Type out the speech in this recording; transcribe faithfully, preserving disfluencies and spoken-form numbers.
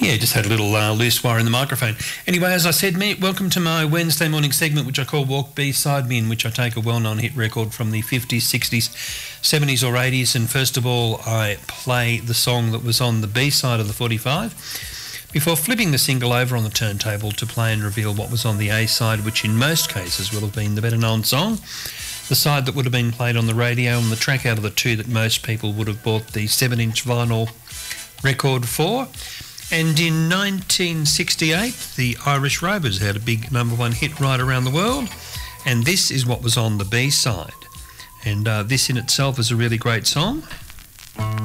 Yeah, just had a little uh, loose wire in the microphone. Anyway, as I said, mate, welcome to my Wednesday morning segment, which I call Walk B-Side Me, in which I take a well-known hit record from the fifties, sixties, seventies or eighties, and first of all, I play the song that was on the B-side of the forty-five, before flipping the single over on the turntable to play and reveal what was on the A-side, which in most cases will have been the better-known song, the side that would have been played on the radio, and the track out of the two that most people would have bought the seven-inch vinyl record for. And in nineteen sixty-eight, the Irish Rovers had a big number one hit right around the world, and this is what was on the B-side. And uh, this in itself is a really great song.